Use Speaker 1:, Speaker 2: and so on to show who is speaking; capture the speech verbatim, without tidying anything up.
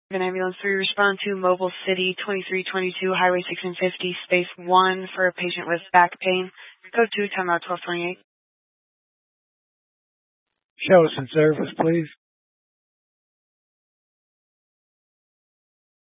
Speaker 1: An ambulance three, respond to Mobile City, twenty-three twenty-two, Highway six and fifty, space one for a patient with back pain. Code two, timeout twelve twenty-eight.
Speaker 2: Show us in service, please.